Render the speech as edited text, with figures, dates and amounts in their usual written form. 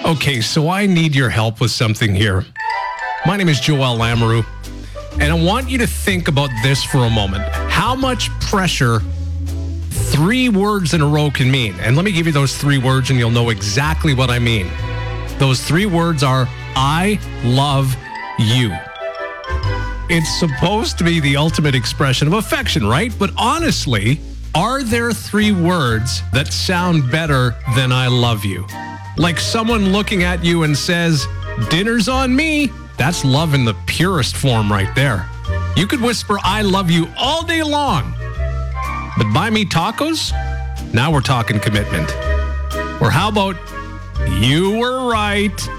Okay, so I need your help with something here. My name is Joel Lamoureux, and I want you to think about this for a moment. How much pressure 3 words in a row can mean? And let me give you those 3 words and you'll know exactly what I mean. Those 3 words are, I love you. It's supposed to be the ultimate expression of affection, right? But honestly, are there 3 words that sound better than I love you? Like someone looking at you and says, dinner's on me. That's love in the purest form right there. You could whisper, I love you all day long. But buy me tacos? Now we're talking commitment. Or how about, you were right.